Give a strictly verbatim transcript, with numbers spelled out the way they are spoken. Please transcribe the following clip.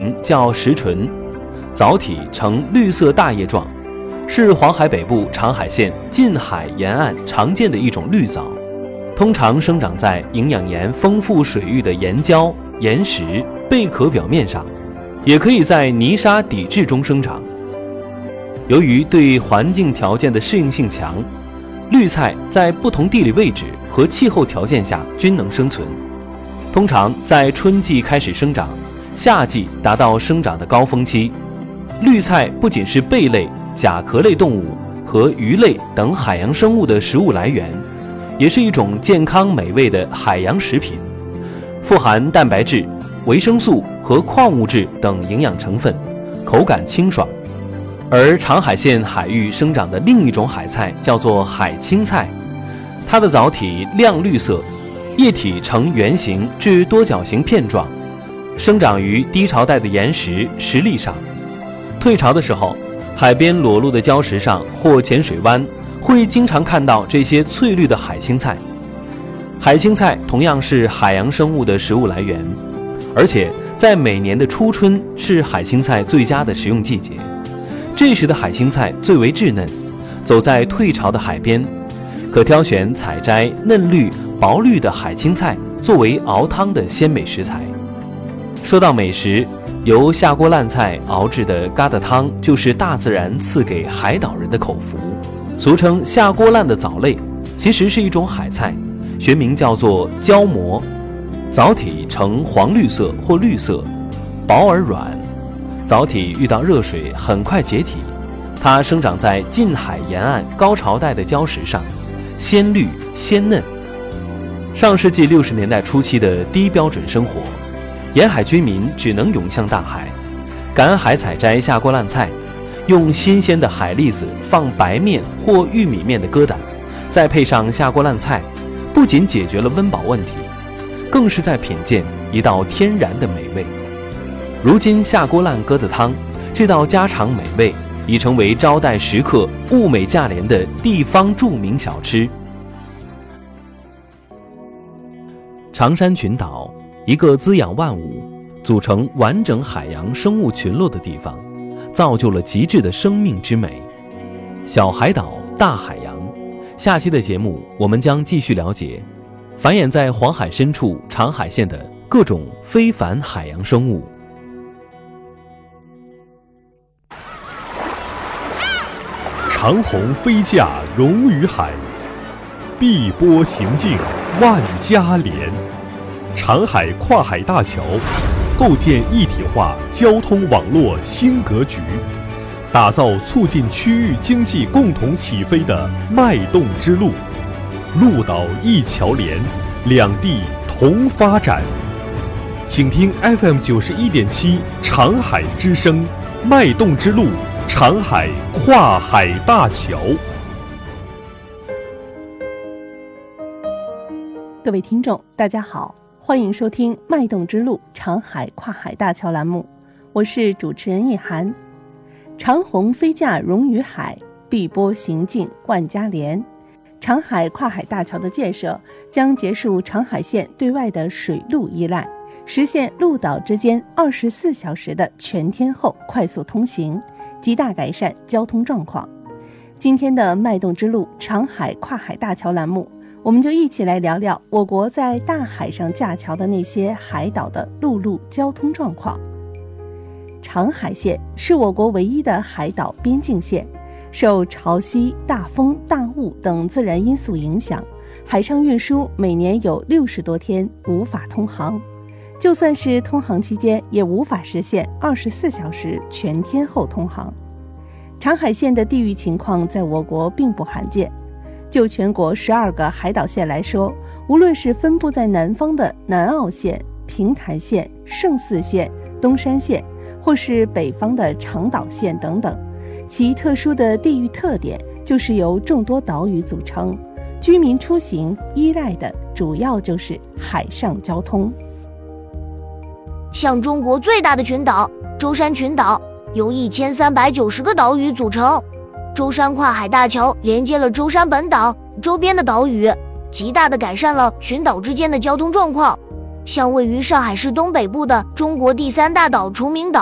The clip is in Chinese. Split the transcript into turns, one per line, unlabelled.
名叫石唇，藻体呈绿色大叶状，是黄海北部长海县近海沿岸常见的一种绿藻，通常生长在营养盐丰富水域的岩礁、岩石、贝壳表面上，也可以在泥沙底质中生长。由于对环境条件的适应性强，绿菜在不同地理位置和气候条件下均能生存。通常在春季开始生长，夏季达到生长的高峰期。绿菜不仅是贝类、甲壳类动物和鱼类等海洋生物的食物来源，也是一种健康美味的海洋食品，富含蛋白质、维生素和矿物质等营养成分，口感清爽。而长海县海域生长的另一种海菜叫做海青菜，它的藻体亮绿色，叶体呈圆形至多角形片状，生长于低潮带的岩石、石砾上。退潮的时候，海边裸露的礁石上或浅水湾会经常看到这些翠绿的海青菜。海青菜同样是海洋生物的食物来源，而且在每年的初春是海青菜最佳的食用季节。这时的海青菜最为稚嫩，走在退潮的海边，可挑选采摘嫩绿、薄绿的海青菜作为熬汤的鲜美食材。说到美食，由下锅烂菜熬制的疙瘩汤就是大自然赐给海岛人的口福。俗称下锅烂的藻类，其实是一种海菜，学名叫做椒蘑，藻体呈黄绿色或绿色，薄而软。藻体遇到热水很快解体，它生长在近海沿岸高潮带的礁石上，鲜绿鲜嫩。上世纪六十年代初期的低标准生活，沿海居民只能涌向大海，赶海采摘下锅烂菜，用新鲜的海蛎子放白面或玉米面的疙瘩，再配上下锅烂菜，不仅解决了温饱问题，更是在品鉴一道天然的美味。如今下锅烂疙瘩汤这道家常美味已成为招待食客物美价廉的地方著名小吃。长山群岛，一个滋养万物、组成完整海洋生物群落的地方，造就了极致的生命之美。小海岛，大海洋。下期的节目，我们将继续了解繁衍在黄海深处长海县的各种非凡海洋生物。
长虹飞架融于海，碧波行径万家连。长海跨海大桥构建一体化交通网络新格局，打造促进区域经济共同起飞的脉动之路。陆岛一桥连，两地同发展。请听 F M 九十一点七长海之声，脉动之路，长海跨海大桥。
各位听众，大家好，欢迎收听《脉动之路长海跨海大桥》栏目，我是主持人叶涵。长虹飞架融于海，碧波行径万家连。长海跨海大桥的建设将结束长海县对外的水路依赖，实现陆岛之间二十四小时的全天候快速通行，极大改善交通状况。今天的脉动之路长海跨海大桥栏目，我们就一起来聊聊我国在大海上架桥的那些海岛的陆路交通状况。长海县是我国唯一的海岛边境县，受潮汐、大风、大雾等自然因素影响，海上运输每年有六十多天无法通航，就算是通航期间也无法实现二十四小时全天候通航。长海县的地域情况在我国并不罕见，就全国十二个海岛县来说，无论是分布在南方的南澳县、平潭县、圣祀县、东山县，或是北方的长岛县等等，其特殊的地域特点就是由众多岛屿组成，居民出行依赖的主要就是海上交通。
像中国最大的群岛舟山群岛，由一千三百九十个岛屿组成。舟山跨海大桥连接了舟山本岛周边的岛屿，极大地改善了群岛之间的交通状况。像位于上海市东北部的中国第三大岛崇明岛，